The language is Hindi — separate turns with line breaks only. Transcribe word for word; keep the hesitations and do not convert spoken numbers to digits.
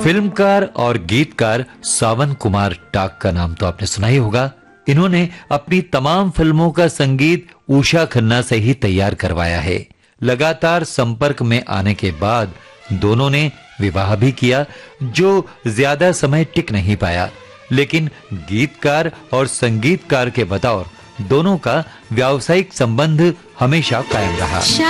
फिल्मकार और गीतकार सावन कुमार टाक का नाम तो आपने सुना ही होगा। इन्होंने अपनी तमाम फिल्मों का संगीत उषा खन्ना से ही तैयार करवाया है। लगातार संपर्क में आने के बाद दोनों ने विवाह भी किया, जो ज्यादा समय टिक नहीं पाया, लेकिन गीतकार और संगीतकार के बतौर दोनों का व्यावसायिक संबंध हमेशा कायम रहा।